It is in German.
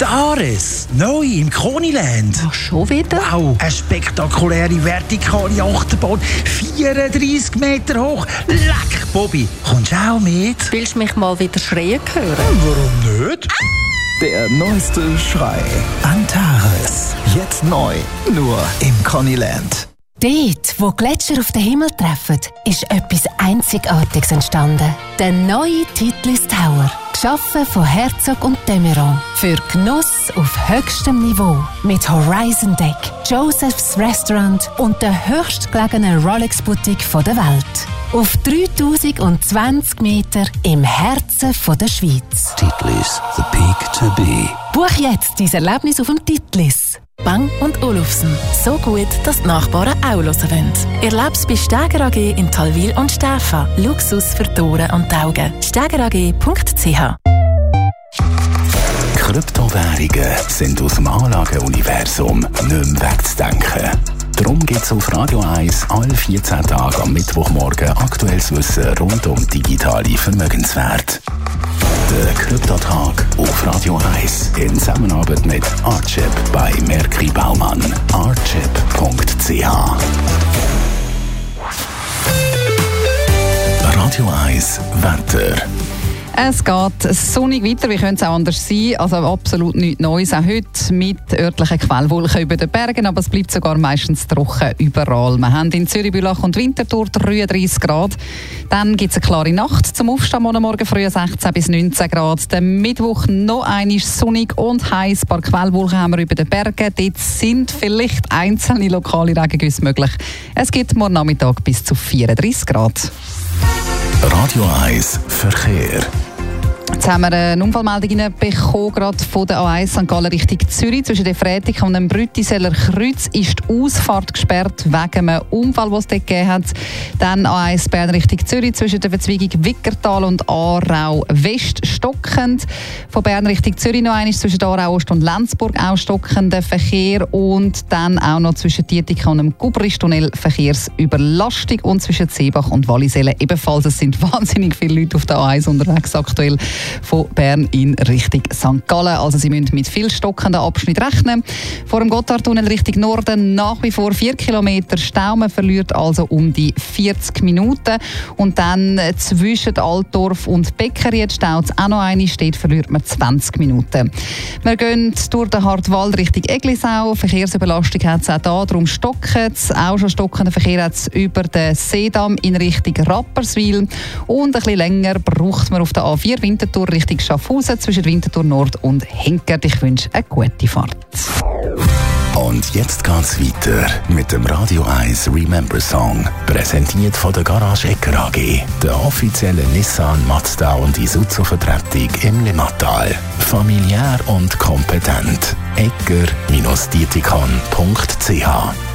Antares, neu im Koniland. Ach, schon wieder? Wow, eine spektakuläre vertikale Achterbahn, 34 Meter hoch. Leck, Bobby, kommst du auch mit? Willst du mich mal wieder schreien hören? Warum nicht? Der neueste Schrei. Antares. Jetzt neu. Nur im Koniland. Dort, wo Gletscher auf den Himmel treffen, ist etwas Einzigartiges entstanden. Der neue Titlis Tower. Geschaffen von Herzog und de Meuron. Für Genuss auf höchstem Niveau. Mit Horizon Deck, Joseph's Restaurant und der höchstgelegenen Rolex-Boutique der Welt. Auf 3020 Meter im Herzen der Schweiz. Titlis, the peak to be. Buch jetzt dein Erlebnis auf dem Titlis. Bang & Olufsen. So gut, dass die Nachbarn auch hören wollen. Erleb's bei Steger AG in Talwil und Stäfa. Luxus für die Ohren und die Augen. stegerag.ch. Kryptowährungen sind aus dem Anlageuniversum nicht mehr wegzudenken. Darum gibt es auf Radio 1 alle 14 Tage am Mittwochmorgen aktuelles Wissen rund um digitale Vermögenswerte. Der Kryptotag auf Radio 1 in Zusammenarbeit mit Archip bei Merki Baumann. Archip.ch. Radio 1 Wetter. Es geht sonnig weiter, wie könnte es auch anders sein? Also absolut nichts Neues, auch heute mit örtlichen Quellwolken über den Bergen, aber es bleibt sogar meistens trocken überall. Wir haben in Zürich, Bülach und Winterthur 33 Grad. Dann gibt es eine klare Nacht zum Aufstehen, morgen früh 16 bis 19 Grad. Der Mittwoch noch einmal sonnig und heiß. Ein paar Quellwolken haben wir über den Bergen. Dort sind vielleicht einzelne lokale Regengüsse möglich. Es gibt morgen Nachmittag bis zu 34 Grad. Radio 1 Verkehr. Jetzt haben wir eine Unfallmeldung reinbekommen, gerade von der A1 St. Gallen Richtung Zürich. Zwischen der Freitag und dem Brüttiseller Kreuz ist die Ausfahrt gesperrt wegen einem Unfall, den es dort gegeben hat. Dann A1 Bern Richtung Zürich zwischen der Verzweigung Wickertal und Aarau West stockend. Von Bern Richtung Zürich noch einmal zwischen Aarau Ost und Lenzburg auch stockender Verkehr. Und dann auch noch zwischen Dietika und dem Gubristunnel Verkehrsüberlastung. Und zwischen Seebach und Wallisellen ebenfalls. Es sind wahnsinnig viele Leute auf der A1 unterwegs aktuell. Von Bern in Richtung St. Gallen. Also Sie müssen mit viel stockenden Abschnitt rechnen. Vor dem Gotthardtunnel Richtung Norden nach wie vor 4 Kilometer Stau. Man verliert also um die 40 Minuten. Und dann zwischen Altdorf und Beckeried staut es auch noch eine. Dort verliert man 20 Minuten. Wir gehen durch den Hartwald Richtung Eglisau. Verkehrsüberlastung hat es auch da, darum stocken es. Auch schon stockenden Verkehr hat es über den Seedamm in Richtung Rapperswil. Und ein bisschen länger braucht man auf der A4 Winterthur Richtung Schaffhausen zwischen Winterthur Nord und Henkert. Ich wünsche eine gute Fahrt. Und jetzt geht's weiter mit dem Radio 1 Remember Song. Präsentiert von der Garage Ecker AG, der offiziellen Nissan, Mazda und Isuzu-Vertretung im Limmattal. Familiär und kompetent. Ecker-dietikon.ch